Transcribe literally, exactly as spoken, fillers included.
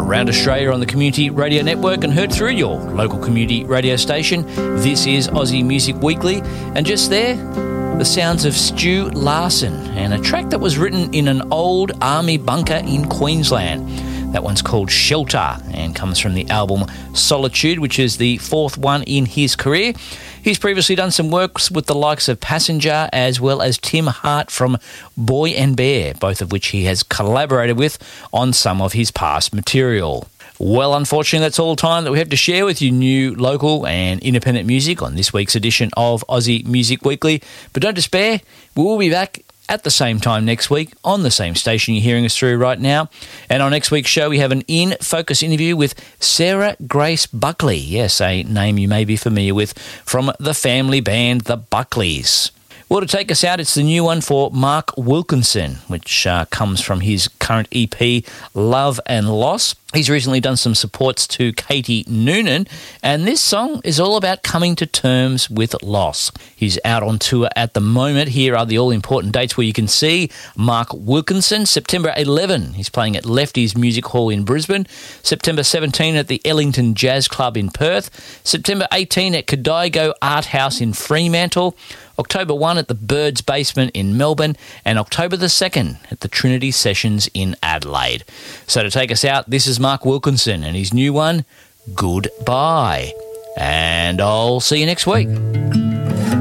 around Australia on the Community Radio Network and heard through your local community radio station. This is Aussie Music Weekly, and just there, the sounds of Stu Larson and a track that was written in an old army bunker in Queensland. That one's called Shelter and comes from the album Solitude, which is the fourth one in his career. He's previously done some works with the likes of Passenger as well as Tim Hart from Boy and Bear, both of which he has collaborated with on some of his past material. Well, unfortunately, that's all the time that we have to share with you new, local and independent music on this week's edition of Aussie Music Weekly. But don't despair, we will be back at the same time next week on the same station you're hearing us through right now. And on next week's show, we have an In Focus interview with Sarah Grace Buckley. Yes, a name you may be familiar with from the family band The Buckleys. Well, to take us out, it's the new one for Mark Wilkinson, which uh, comes from his current E P, Love and Loss. He's recently done some supports to Katie Noonan, and this song is all about coming to terms with loss. He's out on tour at the moment. Here are the all-important dates where you can see Mark Wilkinson. September eleventh, he's playing at Lefty's Music Hall in Brisbane. September seventeenth at the Ellington Jazz Club in Perth. September eighteenth at Kodigo Art House in Fremantle. October first at the Birds Basement in Melbourne, and October the second at the Trinity Sessions in Adelaide. So to take us out, this is Mark Wilkinson and his new one, Goodbye. And I'll see you next week.